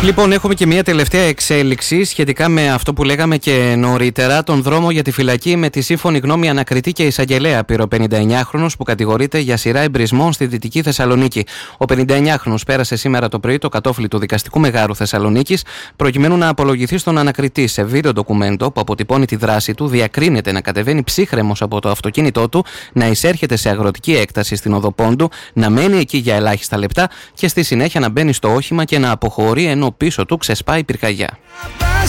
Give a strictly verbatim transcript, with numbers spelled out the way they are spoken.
Λοιπόν, έχουμε και μια τελευταία εξέλιξη σχετικά με αυτό που λέγαμε και νωρίτερα. Τον δρόμο για τη φυλακή με τη σύμφωνη γνώμη ανακριτή και εισαγγελέα πήρε ο πενηνταεννιάχρονος που κατηγορείται για σειρά εμπρισμών στη Δυτική Θεσσαλονίκη. Ο πενηνταεννιάχρονος πέρασε σήμερα το πρωί το κατόφλι του Δικαστικού Μεγάρου Θεσσαλονίκης προκειμένου να απολογηθεί στον ανακριτή. Σε βίντεο ντοκουμέντο που αποτυπώνει τη δράση του, διακρίνεται να κατεβαίνει ψύχρεμος από το αυτοκίνητό του, να εισέρχεται σε αγροτική έκταση στην οδό Πόντου, να μένει εκεί για ελάχιστα λεπτά και στη συνέχεια να μπαίνει στο όχημα και να αποχωρεί ενώ πίσω του ξεσπάει πυρκαγιά.